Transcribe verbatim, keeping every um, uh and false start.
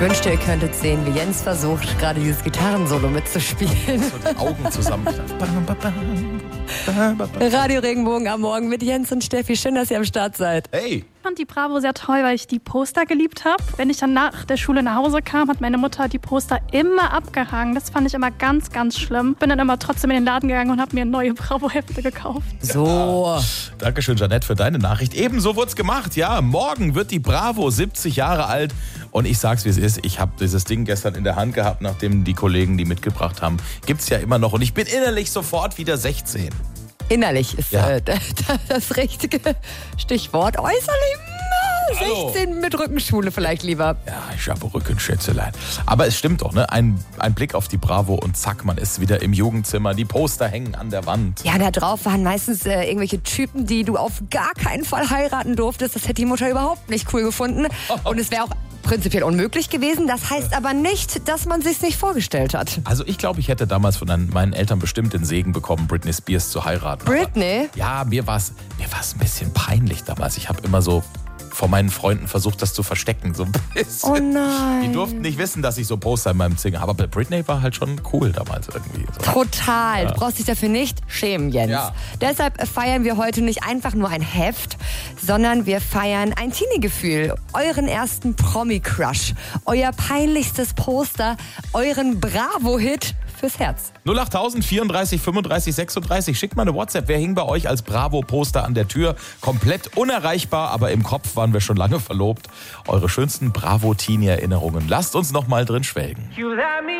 wünschte, ihr könntet sehen, wie Jens versucht, gerade dieses Gitarrensolo mitzuspielen. So die Augen zusammen. Radio Regenbogen am Morgen mit Jens und Steffi. Schön, dass ihr am Start seid. Hey! Ich fand die Bravo sehr toll, weil ich die Poster geliebt habe. Wenn ich dann nach der Schule nach Hause kam, hat meine Mutter die Poster immer abgehangen. Das fand ich immer ganz, ganz schlimm. Bin dann immer trotzdem in den Laden gegangen und habe mir neue Bravo-Hefte gekauft. So. Ja. Dankeschön, Jeanette, für deine Nachricht. Ebenso wird's gemacht. Ja, morgen wird die Bravo siebzig Jahre alt. Und ich sag's, wie es ist. Ich habe dieses Ding gestern in der Hand gehabt, nachdem die Kollegen die mitgebracht haben. Gibt's ja immer noch. Und ich bin innerlich sofort wieder sechzehn. Innerlich ist Ja. äh, das richtige Stichwort. Äußerlich Hallo. sechzehn mit Rückenschule vielleicht lieber. Ja, ich habe Rückenschätzelein. Aber es stimmt doch, ne? Ein, ein Blick auf die Bravo und zack, man ist wieder im Jugendzimmer. Die Poster hängen an der Wand. Ja, da drauf waren meistens äh, irgendwelche Typen, die du auf gar keinen Fall heiraten durftest. Das hätte die Mutter überhaupt nicht cool gefunden. Und es wäre auch prinzipiell unmöglich gewesen. Das heißt aber nicht, dass man sich's nicht vorgestellt hat. Also ich glaube, ich hätte damals von meinen Eltern bestimmt den Segen bekommen, Britney Spears zu heiraten. Britney? Aber, ja, mir war es mir war's ein bisschen peinlich damals. Ich habe immer so vor meinen Freunden versucht, das zu verstecken. So ein bisschen. Oh nein. Die durften nicht wissen, dass ich so Poster in meinem Zimmer habe. Aber Britney war halt schon cool damals irgendwie. So. Total. Ja. Du brauchst dich dafür nicht schämen, Jens. Ja. Deshalb feiern wir heute nicht einfach nur ein Heft, sondern wir feiern ein Teenie-Gefühl, euren ersten Promi-Crush, euer peinlichstes Poster, euren Bravo-Hit fürs Herz. null acht vierunddreißig fünfunddreißig sechsunddreißig. Schickt mal eine WhatsApp. Wer hing bei euch als Bravo-Poster an der Tür? Komplett unerreichbar, aber im Kopf waren wir schon lange verlobt. Eure schönsten Bravo-Teenie-Erinnerungen. Lasst uns noch mal drin schwelgen. You let me